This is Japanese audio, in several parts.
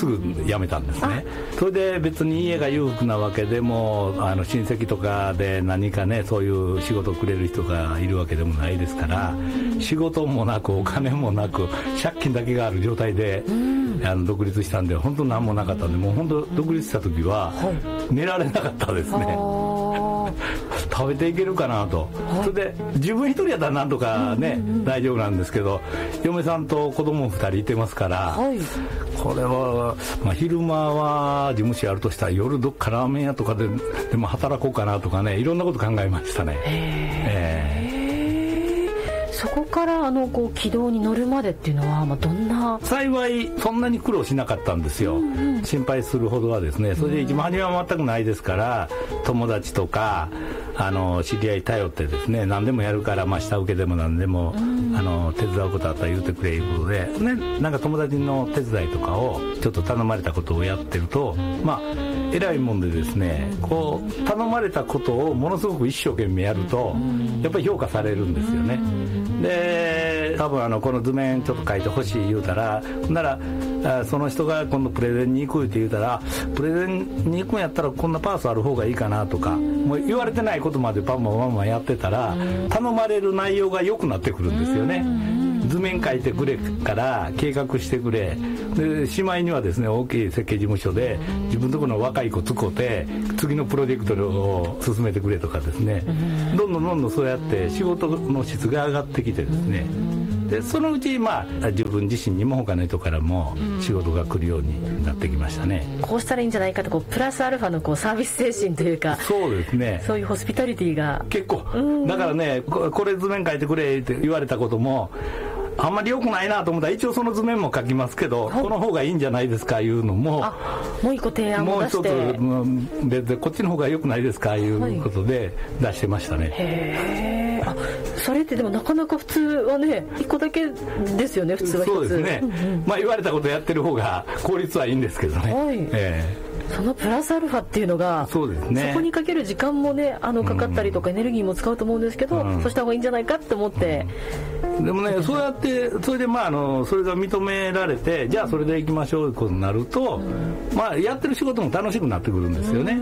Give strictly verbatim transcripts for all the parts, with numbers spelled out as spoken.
すぐ辞めたんですね。それで別に家が裕福なわけでもあの親戚とかで何かねそういう仕事をくれる人がいるわけでもないですから、仕事もなくお金もなく借金だけがある状態であの独立したんで、本当何もなかったんで、もう本当独立した時は寝られなかったですね。食べていけるかなと。それで自分一人やったらなんとかね、うんうんうん、大丈夫なんですけど、嫁さんと子供ふたりいてますから、はい、これは、まあ、昼間は事務所やるとしたら夜どっかラーメン屋とかででも働こうかなとかね、いろんなこと考えましたね。へー、えーそこからあのこう軌道に乗るまでっていうのは、まあ、どんな。 幸いそんなに苦労しなかったんですよ、うんうん、心配するほどはですね。それで一番初めは全くないですから、友達とかあの知り合い頼ってですね、何でもやるから、まあ、下請けでも何でも、うん、あの手伝うことあったら言うてくれいうことで、ね、なんか友達の手伝いとかをちょっと頼まれたことをやってると、まあ偉いもんでですね、こう頼まれたことをものすごく一生懸命やるとやっぱり評価されるんですよね。で多分あのこの図面ちょっと書いてほしい言うたら、ならその人が今度プレゼンに行くって言うたら、プレゼンに行くんやったらこんなパースある方がいいかなとか、もう言われてないことまでバンバンバンバンやってたら頼まれる内容が良くなってくるんですよね。図面書いてくれから計画してくれで、しまいにはですね大きい設計事務所で自分のところの若い子つこて次のプロジェクトを進めてくれとかですね、どんどんどんどんそうやって仕事の質が上がってきてですね、でそのうち、まあ、自分自身にも他の人からも仕事が来るようになってきましたね。 こうしたらいいんじゃないかと、こうプラスアルファのこうサービス精神というか、 そうですね、 そういうホスピタリティが結構、だからね、これ図面書いてくれって言われたこともあんまり良くないなと思ったら、一応その図面も書きますけど、この方がいいんじゃないですかいうのも、 あもう一個提案を出して、 もう一つ別でこっちの方が良くないですかいうことで出してましたね。はい、 へー、あそれってでもなかなか普通はね一個だけですよね。普通は一つ。 そうですね、うんうん、まあ言われたことやってる方が効率はいいんですけどね。はい、えーそのプラスアルファっていうのが、 そうですね、 そこにかける時間もねあのかかったりとかエネルギーも使うと思うんですけど、うん、そうした方がいいんじゃないかって思って、 うん、でもねそうやってそれでまああのそれが認められて、じゃあそれでいきましょうということになると、うん、まあやってる仕事も楽しくなってくるんですよね、うん、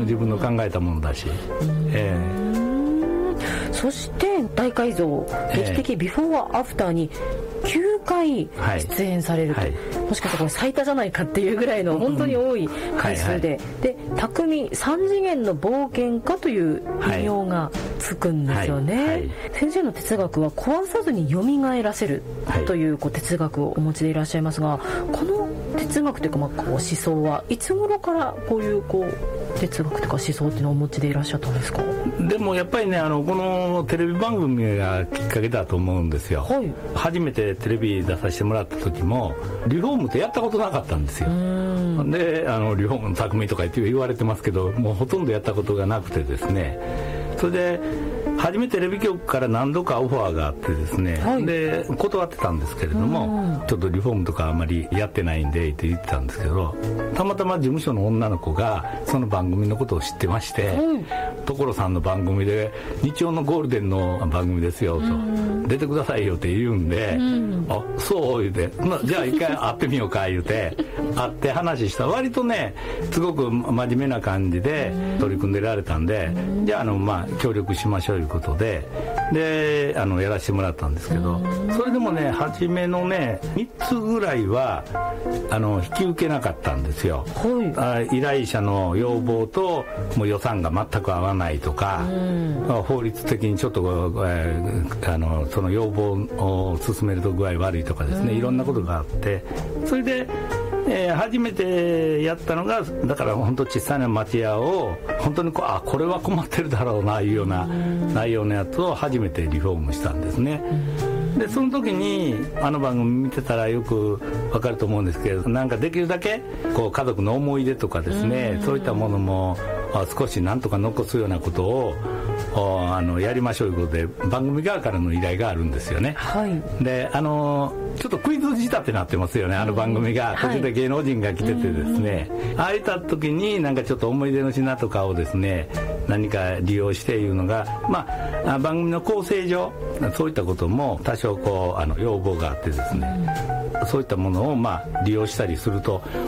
自分の考えたものだし、うん、えー、そして大改造劇的ビフォーアフターにきゅうかい出演されると、はいはい、もしかしたらこれ最多じゃないかっていうぐらいの本当に多い回数で、うんはいはい、で匠三次元の冒険家という異名がつくんですよね、はいはい、先生の哲学は壊さずに蘇らせるという、こう哲学をお持ちでいらっしゃいますが、この哲学というか、まあ、こう思想はいつ頃からこういうこう哲学とか思想っていうのをお持ちでいらっしゃったんですか？ でもやっぱりねあのこのテレビ番組がきっかけだと思うんですよ、はい、初めてテレビ出させてもらった時もリフォームってやったことなかったんですよ。であのリフォームの匠とか言って言われてますけど、もうほとんどやったことがなくてですね、それで初めテレビ局から何度かオファーがあってですね、はい、で断ってたんですけれども、ちょっとリフォームとかあまりやってないんでって言ってたんですけど、たまたま事務所の女の子がその番組のことを知ってまして、うん、所さんの番組で日曜のゴールデンの番組ですよと、うん、出てくださいよって言うんで、うん、あそう言うて、まあ、じゃあ一回会ってみようか言うて会って話したら割とねすごく真面目な感じで取り組んでられたんで、うん、じゃああの、まあ、協力しましょういうことでであのやらせてもらったんですけど、それでもね初めのねみっつぐらいはあの引き受けなかったんですよ、はい、あ依頼者の要望ともう予算が全く合わないとか、法律的にちょっと、えー、あのその要望を進めると具合悪いとかですね、いろんなことがあって、それでえー、初めてやったのがだから本当小さな町屋を本当にこうあこれは困ってるだろうないうような内容のやつを初めてリフォームしたんですね。でその時にあの番組見てたらよくわかると思うんですけど、なんかできるだけこう家族の思い出とかですね、そういったものも少しなんとか残すようなことをあのやりましょうということで番組側からの依頼があるんですよね、はい、であのちょっとクイズ仕立てになってますよね、あの番組が途中で芸能人が来ててですね、はい、ああいった時になんかちょっと思い出の品とかをですね何か利用していうのが、まあ、番組の構成上そういったことも多少こうあの要望があってですね、そういったものをまあ利用したりすると